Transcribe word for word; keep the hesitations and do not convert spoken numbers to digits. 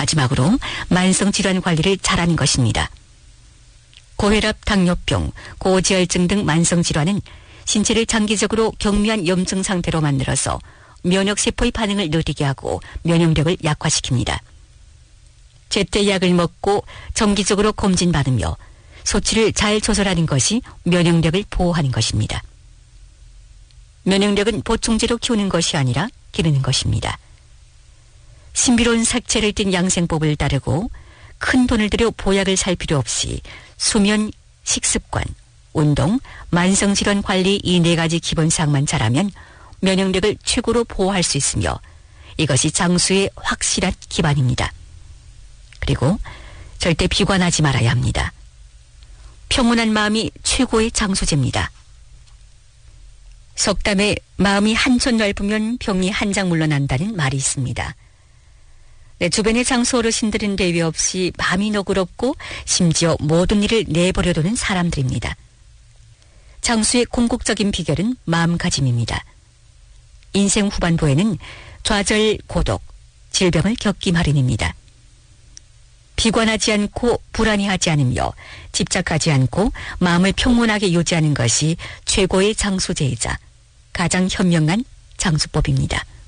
마지막으로 만성질환 관리를 잘하는 것입니다. 고혈압, 당뇨병, 고지혈증 등 만성질환은 신체를 장기적으로 경미한 염증 상태로 만들어서 면역세포의 반응을 느리게 하고 면역력을 약화시킵니다. 제때 약을 먹고 정기적으로 검진받으며 소치를 잘 조절하는 것이 면역력을 보호하는 것입니다. 면역력은 보충제로 키우는 것이 아니라 기르는 것입니다. 신비로운 색채를 띤 양생법을 따르고 큰 돈을 들여 보약을 살 필요 없이 수면, 식습관, 운동, 만성질환 관리 이 네 가지 기본사항만 잘하면 면역력을 최고로 보호할 수 있으며 이것이 장수의 확실한 기반입니다. 그리고 절대 비관하지 말아야 합니다. 평온한 마음이 최고의 장수제입니다. 속담에 마음이 한촌 넓으면 병이 한 장 물러난다는 말이 있습니다. 내 주변의 장수 어르신들은 대위 없이 마음이 너그럽고 심지어 모든 일을 내버려두는 사람들입니다. 장수의 궁극적인 비결은 마음가짐입니다. 인생 후반부에는 좌절, 고독, 질병을 겪기 마련입니다. 비관하지 않고 불안해하지 않으며 집착하지 않고 마음을 평온하게 유지하는 것이 최고의 장수제이자 가장 현명한 장수법입니다.